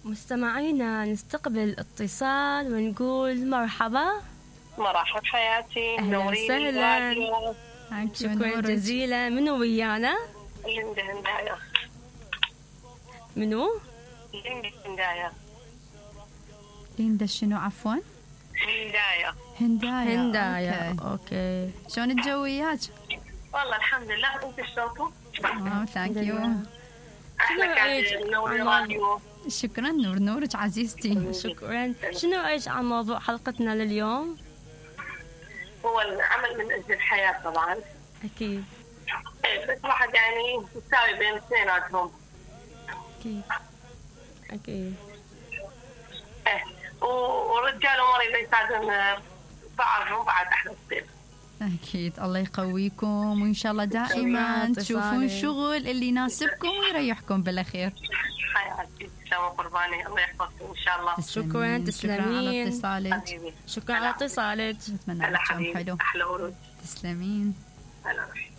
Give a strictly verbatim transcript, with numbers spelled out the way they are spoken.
مستمعينا نستقبل اتصال ونقول مرحبا. مرحبا حياتي، سهلا. شكرا جزيلا. منو ويانا؟ ليندا هندايا. منو؟ ليندا هندايا. ليندا شنو عفوا؟ هندايا. هندايا. هندايا. اوكي, أوكي. شلون الجو وياك؟ والله الحمد لله. انت شلونكم؟ اه ثانك يو. احلى قاعد نور الراديو. شكرا. نور نورك عزيزتي. شكرا. شنو ايش عن موضوع حلقتنا لليوم؟ هو العمل من اجل الحياه طبعا. اكيد. بس واحد يعني يساوي بين اثنيناتهم. اكيد اكيد. ايه ورجال ومريض يساعدون بعضهم بعد احلى كثير. أكيد. الله يقويكم وإن شاء الله دائما تشوفون شغل اللي يناسبكم ويريحكم بالأخير. حياتي تسلموا قرباني، الله يحفظكم إن شاء الله. شكرا. تسلمين. شكرا على اتصالك. شكرا على اتصالك. أتمنى لكم حلو. أحلى ورود. تسلمين. هلا.